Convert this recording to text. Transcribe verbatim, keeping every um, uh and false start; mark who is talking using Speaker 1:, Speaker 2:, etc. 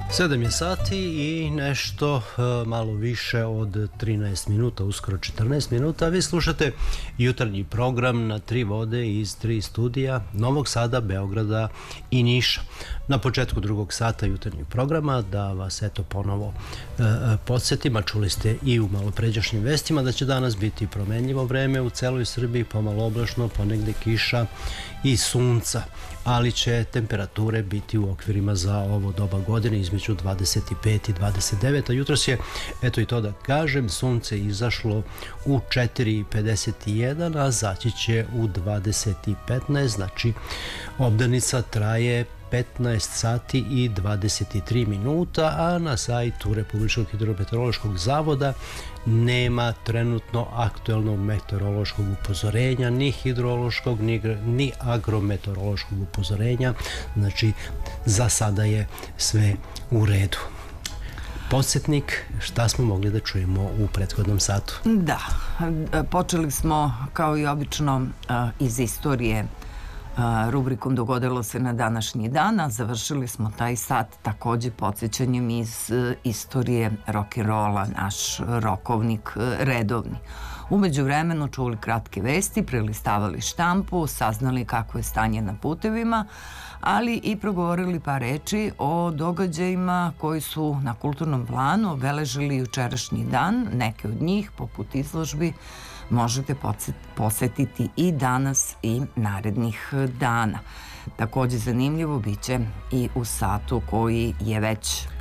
Speaker 1: sedam je sati i nešto malo više od trinaest minuta, uskoro četrnaest minuta. Vi slušate jutarnji program na tri vode iz tri studija Novog Sada, Beograda i Niša. Na početku drugog sata jutarnjeg programa da vas eto ponovo e, podsjetim, a čuli ste i u malopređašnjim vestima da će danas biti promenljivo vreme u celoj Srbiji, pomalo oblačno, ponegde kiša i sunca, ali će temperature biti u okvirima za ovo doba godine između dvadeset pet i dvadeset devet, a jutros je, eto i to da kažem, sunce izašlo u četiri pedeset jedan, a zaći će u dvadeset petnaest, znači obdanica traje petnaest sati i dvadeset tri minuta, a na sajtu Republičkog hidrometeorološkog zavoda nema trenutno aktuelnog meteorološkog upozorenja, ni hidrološkog, ni, ni agrometeorološkog upozorenja, znači za sada je sve u redu. Podsjetnik, šta smo mogli da čujemo u prethodnom satu?
Speaker 2: Da, počeli smo kao i obično iz istorije rubrikom Dogodilo se na današnji dan, a završili smo taj sat takođe podsjećanjem iz istorije rock'n'rolla, naš rokovnik redovni. Umeđu vremenu čuli kratke vesti, prelistavali štampu, saznali kako je stanje na putevima, ali i progovorili par reči o događajima koji su na kulturnom planu obeležili jučerašnji dan. Neke od njih, poput izložbi, možete posetiti i danas i narednih dana. Takođe zanimljivo biće i u satu koji je već